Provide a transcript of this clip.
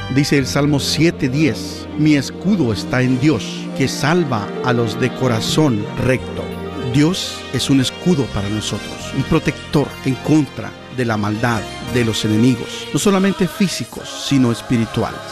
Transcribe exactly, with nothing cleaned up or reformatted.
Dice el Salmo siete diez, mi escudo está en Dios, que salva a los de corazón recto. Dios es un escudo para nosotros, un protector en contra de la maldad de los enemigos, no solamente físicos, sino espirituales.